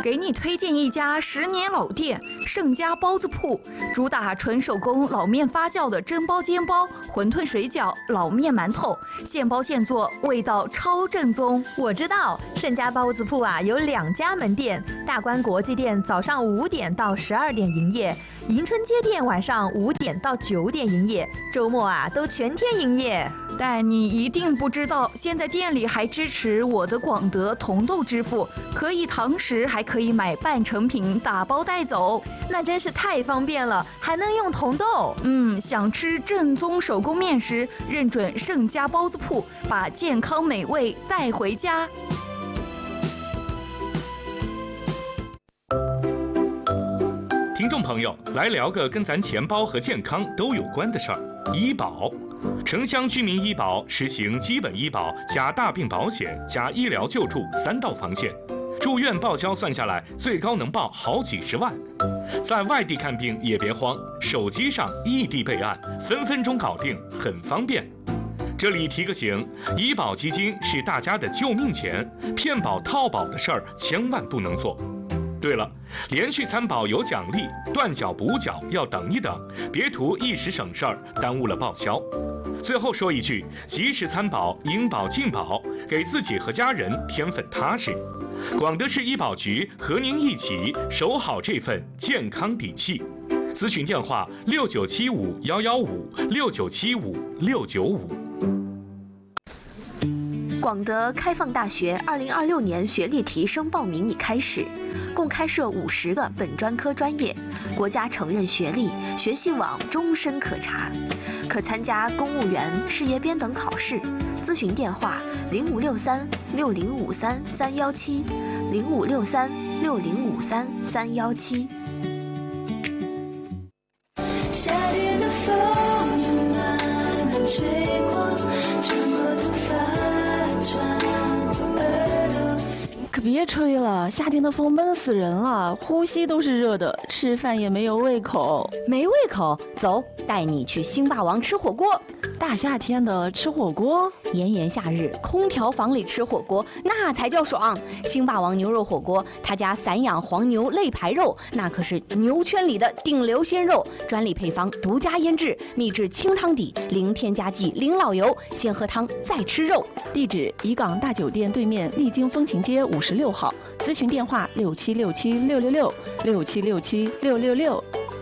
给你推荐一家10年老店盛家包子铺，主打纯手工老面发酵的蒸包、煎包、馄饨、水饺、老面、馒头，现包现做，味道超正宗。 我知道盛家包子铺啊，有2家门店，大观国际店早上5点到12点营业，迎春街店晚上5点到9点营业，周末啊都全天营业。 但你一定不知道，现在店里还支持我的广德同豆支付，可以堂食，还可以买半成品打包带走， 那真是太方便了，还能用同豆。 想吃正宗手工面食，认准盛家包子铺，把健康美味带回家。 听众朋友，来聊个跟咱钱包和健康都有关的事儿——医保。城乡居民医保实行基本医保加大病保险加医疗救助3道防线，住院报销算下来最高能报好几十万。在外地看病也别慌，手机上异地备案，分分钟搞定，很方便。这里提个醒，医保基金是大家的救命钱，骗保套保的事儿千万不能做。对了，连续参保有奖励，断缴补缴要等一等，别图一时省事儿，耽误了报销。最后说一句，及时参保，应保尽保，给自己和家人添份踏实。广德市医保局和您一起守好这份健康底气。咨询电话6975-115，6975-695。 广德开放大学2026年学历提升报名已开始，共开设50个本专科专业，国家承认学历，学习网终身可查，可参加公务员、事业编等考试。咨询电话0563-6053-317，0563-6053-317。 夏天的风正慢慢吹过，穿过头发，穿过耳朵。 可别吹了，夏天的风闷死人了，呼吸都是热的，吃饭也没有胃口。 没胃口？走，带你去星霸王吃火锅。 大夏天的吃火锅， 炎炎夏日，空调房里吃火锅那才叫爽。星霸王牛肉火锅，他家散养黄牛肋排肉，那可是牛圈里的顶流鲜肉，专利配方，独家腌制，秘制清汤底，零添加剂，零老油，先喝汤再吃肉。 地址：怡港大酒店对面丽晶风情街56号，咨询电话6767-666，6767-666。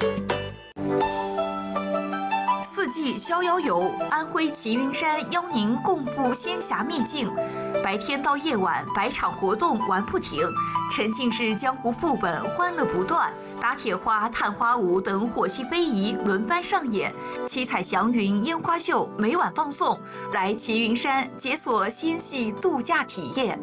4季逍遥游，安徽齐云山邀您共赴仙侠秘境，白天到夜晚百场活动玩不停，沉浸式江湖副本欢乐不断，打铁花、探花舞等火系非遗轮番上演，七彩祥云烟花秀每晚放送，来齐云山解锁仙系度假体验。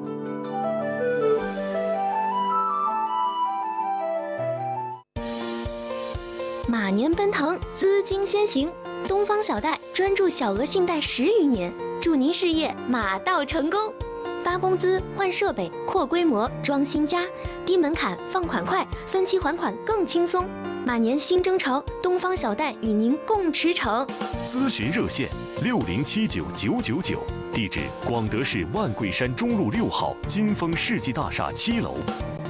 马年奔腾，资金先行。东方小贷专注小额信贷10余年，祝您事业马到成功。发工资、换设备、扩规模、装新家，低门槛，放款快，分期还款更轻松。马年新征程，东方小贷与您共驰骋。 咨询热线60799999，地址广德市万桂山中路6号金丰世纪大厦7楼。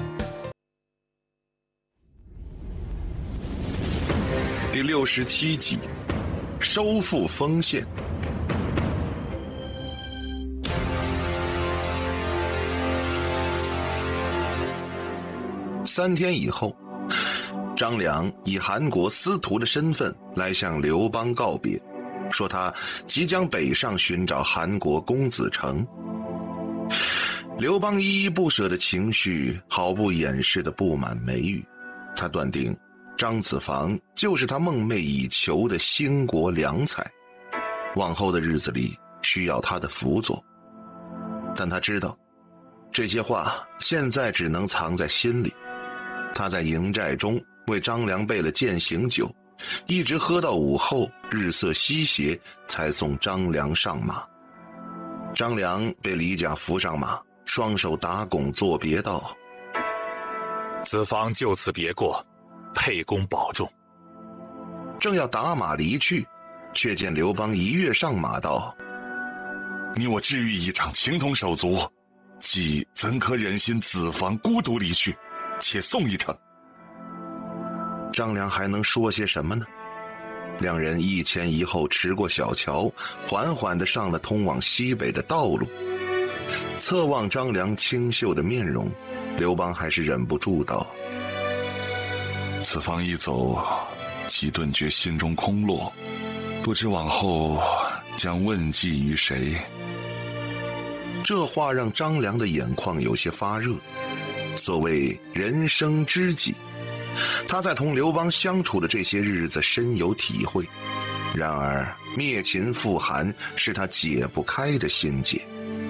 第67集，收复丰县。3天以后，张良以韩国司徒的身份来向刘邦告别，说他即将北上寻找韩国公子成。刘邦依依不舍的情绪毫不掩饰的布满眉宇，他断定张子房就是他梦寐以求的兴国良才，往后的日子里需要他的辅佐。但他知道这些话现在只能藏在心里。他在营寨中为张良备了践行酒，一直喝到午后日色西斜，才送张良上马。张良被李甲扶上马，双手打拱作别道： 子房就此别过，沛公保重。 正要打马离去，却见刘邦一跃上马道： 你我志欲一场，情同手足，既怎可忍心子房孤独离去？ 且送一程。 张良还能说些什么呢？两人一前一后驰过小桥，缓缓地上了通往西北的道路。侧望张良清秀的面容，刘邦还是忍不住道： 此方一走，即顿觉心中空落，不知往后将问计于谁。 这话让张良的眼眶有些发热。所谓人生知己，他在同刘邦相处的这些日子深有体会。然而灭秦复韩是他解不开的心结。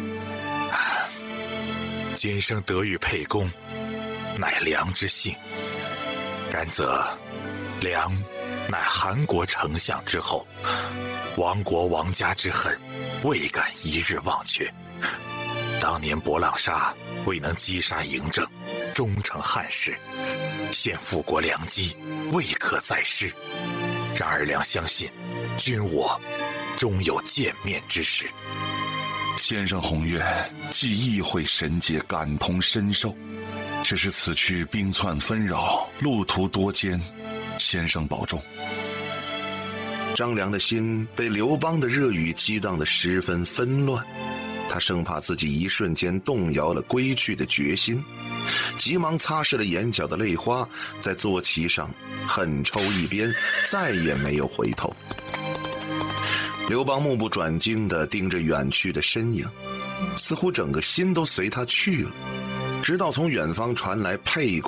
今生得遇沛公，乃良之幸。然则良乃韩国丞相之后，亡国亡家之恨，未敢一日忘却。当年博朗沙未能击杀嬴政，终成汉室，现复国良机，未可再失。然而良相信，君我终有见面之时。 先生宏愿，既意会神节，感同身受。只是此去兵窜纷扰，路途多艰，先生保重。 张良的心被刘邦的热语激荡得十分纷乱，他生怕自己一瞬间动摇了归去的决心，急忙擦拭了眼角的泪花，在坐骑上狠抽一鞭，再也没有回头。刘邦目不转睛地盯着远去的身影，似乎整个心都随他去了，直到从远方传来沛